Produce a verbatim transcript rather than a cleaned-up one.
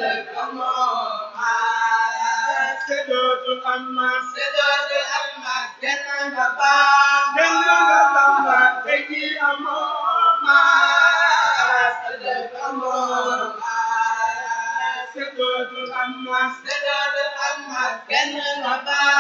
Sedotul Amas Sedotul Amas kenn nga baam kenn nga bamba tegi amoo maas Sedotul amoo maas Sedotul Amas Sedotul Amas kenn nga baam